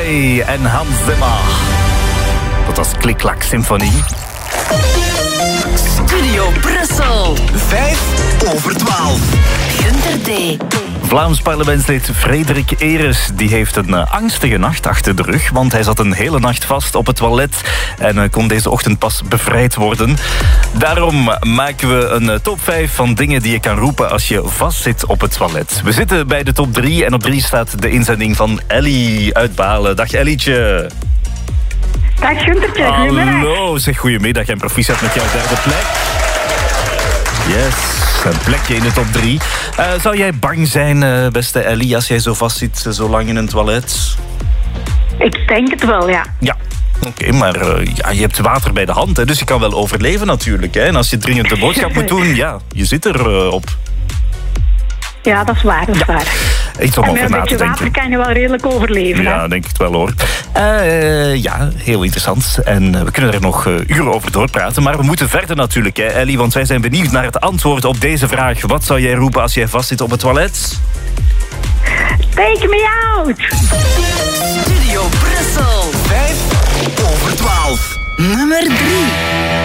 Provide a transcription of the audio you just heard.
Coldplay en Hans Zimmer. Dat was Klik-Klak Symfonie. Studio Brussel. 5:12. Günter D. Vlaams parlementslid Frederik Eres die heeft een angstige nacht achter de rug, want hij zat een hele nacht vast op het toilet en kon deze ochtend pas bevrijd worden. Daarom maken we een top 5 van dingen die je kan roepen als je vastzit op het toilet. We zitten bij de top 3 en op 3 staat de inzending van Ellie uit Balen. Dag Ellietje. Dag Güntertje, goedemiddag. Hallo, zeg goedemiddag en proficiat met jouw derde plek. Yes. Een plekje in de top 3. Zou jij bang zijn, beste Ellie, als jij zo vast zit zo lang in een toilet? Ik denk het wel, ja. Ja, oké, maar je hebt water bij de hand, hè, dus je kan wel overleven natuurlijk. Hè. En als je dringend de boodschap moet doen, ja, je zit er op. Ja, dat is waar, dat is waar. Iets om En over met na een te beetje denken. water kan je wel redelijk overleven. Ja, hè? denk ik het wel hoor. Ja, heel interessant. En we kunnen er nog uren over doorpraten. Maar we moeten verder natuurlijk, hè, Ellie. Want wij zijn benieuwd naar het antwoord op deze vraag. Wat zou jij roepen als jij vastzit op het toilet? Take me out! Studio Brussel. 5:12. Nummer 3.